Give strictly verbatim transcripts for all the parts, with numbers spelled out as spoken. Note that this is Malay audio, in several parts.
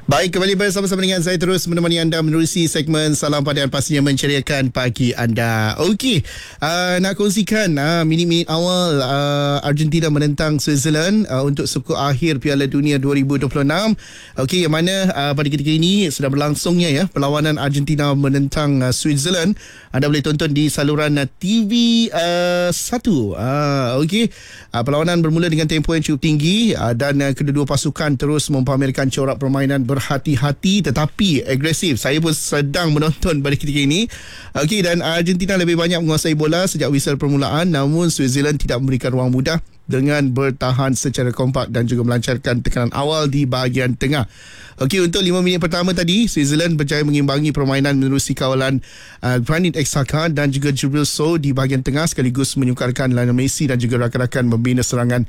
Baik, kembali bersama-sama dengan saya terus menemani anda menerusi segmen Salam Padi yang pastinya menceriakan pagi anda. Okey, uh, nak kongsikan uh, minit-minit awal uh, Argentina menentang Switzerland uh, untuk suku akhir Piala Dunia dua ribu dua puluh enam. Okey, yang mana uh, pada ketika ini sedang berlangsungnya ya perlawanan Argentina menentang uh, Switzerland. Anda boleh tonton di saluran uh, T V uh, satu. Uh, Okey, uh, perlawanan bermula dengan tempo yang cukup tinggi uh, dan uh, kedua-dua pasukan terus mempamerkan corak permainan berhati-hati tetapi agresif. Saya pun sedang menonton pada ketika ini. Okey, dan Argentina lebih banyak menguasai bola sejak whistle permulaan, namun Switzerland tidak memberikan ruang mudah dengan bertahan secara kompak dan juga melancarkan tekanan awal di bahagian tengah. Okey, untuk lima minit pertama tadi, Switzerland berjaya mengimbangi permainan menerusi kawalan uh, Granit Xhaka dan juga Djibril Sow di bahagian tengah sekaligus menyukarkan Lionel Messi dan juga rakan-rakan membina serangan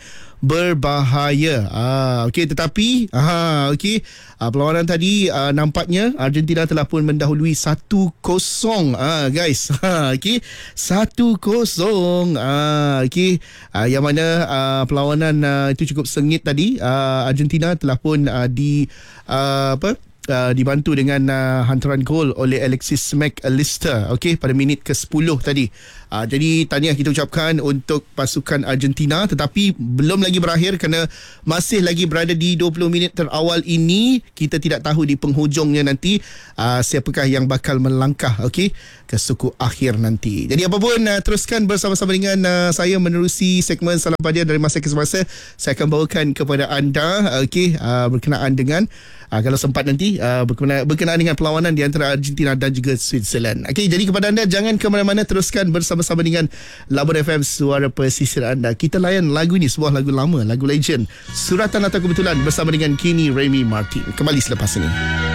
berbahaya. Ah, okey, tetapi ah, okey, ah, perlawanan tadi ah, nampaknya Argentina telah pun mendahului satu kosong. Ah, guys, ah, okey, satu kosong. Ah, okey, ah, yang mana ah, perlawanan ah, itu cukup sengit tadi. Ah, Argentina telah pun ah, di ah, apa? Uh, dibantu dengan uh, hantaran gol oleh Alexis Mac Allister, okey, pada minit ke sepuluh tadi. Uh, jadi tahniah kita ucapkan untuk pasukan Argentina, tetapi belum lagi berakhir kerana masih lagi berada di dua puluh minit terawal ini. Kita tidak tahu di penghujungnya nanti uh, siapakah yang bakal melangkah okey ke suku akhir nanti. Jadi apapun uh, teruskan bersama-sama dengan uh, saya menerusi segmen Salam Padi dari masa ke semasa. Saya akan bawakan kepada anda okey uh, berkenaan dengan uh, kalau sempat nanti uh, berkenaan, berkenaan dengan perlawanan di antara Argentina dan juga Switzerland. Okey, jadi kepada anda jangan ke mana-mana, teruskan bersama-sama dengan Labur F M, suara pesisir anda. Kita layan lagu ni, sebuah lagu lama, lagu legend, Suratan Atau Kebetulan bersama dengan Kenny Remy Martin. Kembali selepas ini.